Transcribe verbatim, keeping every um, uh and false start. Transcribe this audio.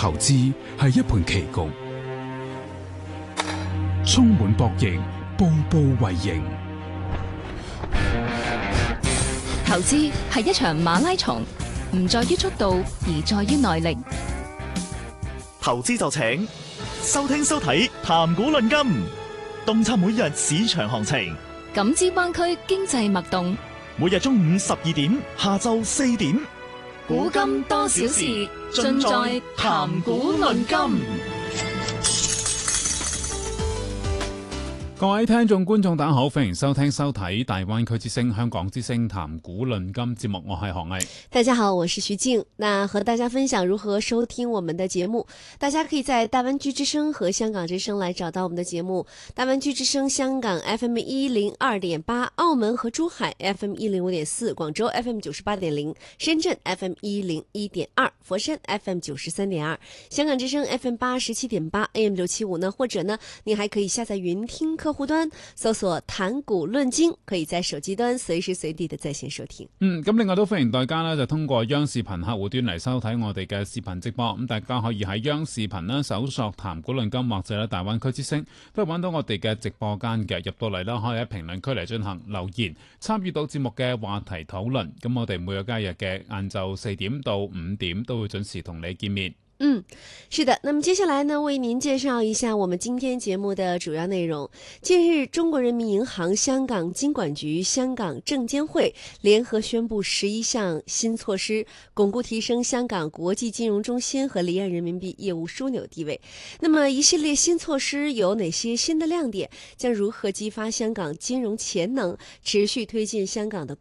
投資係一盤棋局，充滿博弈，步步為營。 投資係一場馬拉松，唔在於速度，而在於耐力。 投資就請收聽收睇談股論金，洞察每日市場行情， 感知灣區經濟脈動。 每日中午十二點，下晝四點， 古今多少事，盡在談股論金。 各位聽眾觀眾大家好，歡迎收聽收睇大灣區之聲香港之聲談股論金節目，我係何毅。 大家好，我是徐靜。那和大家分享如何收聽我們的節目，大家可以在大灣區之聲和香港之聲來找到我們的節目。大灣區之聲香港 F M 一零二點八，澳門和珠海 F M 一零五點四，廣州 F M 九十八點零，深圳 F M 一零一點二，佛山 F M 九十三點二，香港之聲 F M 八十七點八 A M 六七五呢，或者呢，你還可以下載雲聽客戶端搜索談股論金，可以在手機端隨時隨地的在線收聽。 嗯，咁另外都歡迎大家呢就通過央視頻客戶端嚟收睇我哋嘅視頻直播。咁大家可以喺央視頻呢搜索談股論金或者咧大灣區之聲，都係揾到我哋嘅直播間嘅。入到嚟啦，可以喺評論區嚟進行留言，參與到節目嘅話題討論。咁我哋每個假日嘅晏晝四點到五點都會準時同你見面。 嗯，是的。那麼接下來呢，為您介紹一下我們今天節目的主要內容。近日，中國人民銀行、香港金管局、香港證監會聯合宣布十一項新措施，鞏固提升香港國際金融中心和離岸人民幣業務樞紐地位。那麼一系列新措施有哪些新的亮點？將如何激發香港金融潛能，持續推進香港的